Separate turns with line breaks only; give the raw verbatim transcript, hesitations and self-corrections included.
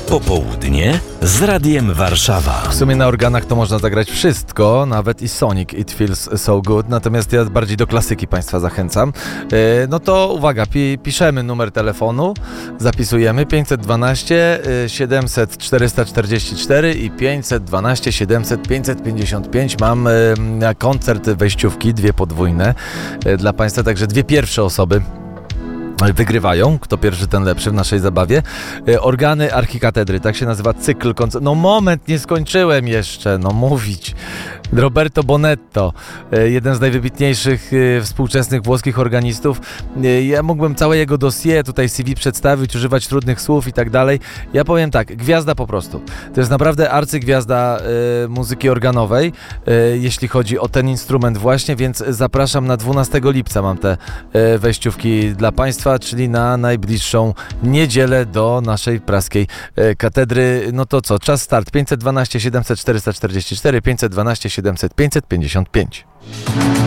Popołudnie z Radiem Warszawa.
W sumie na organach to można zagrać wszystko, nawet i Sonic, It Feels So Good, natomiast ja bardziej do klasyki Państwa zachęcam. Yy, no to uwaga, pi- piszemy numer telefonu, zapisujemy pięćset dwanaście siedemset czterysta czterdzieści cztery i pięćset dwanaście siedemset pięćset pięćdziesiąt pięć. Mam yy, koncert wejściówki, dwie podwójne yy, dla Państwa, także dwie pierwsze osoby wygrywają. Kto pierwszy, ten lepszy w naszej zabawie. Organy Archikatedry, tak się nazywa cykl koncertów. No moment, nie skończyłem jeszcze, no mówić. Roberto Bonetto, jeden z najwybitniejszych współczesnych włoskich organistów. Ja mógłbym całe jego dossier, tutaj C V przedstawić, używać trudnych słów i tak dalej. Ja powiem tak, gwiazda po prostu. To jest naprawdę arcygwiazda y, muzyki organowej, y, jeśli chodzi o ten instrument właśnie, więc zapraszam na dwunastego lipca, mam te y, wejściówki dla Państwa, czyli na najbliższą niedzielę do naszej praskiej y, katedry. No to co, czas start, pięćset dwanaście siedemset czterysta czterdzieści cztery, pięćset dwanaście siedemset pięćset pięćdziesiąt pięć.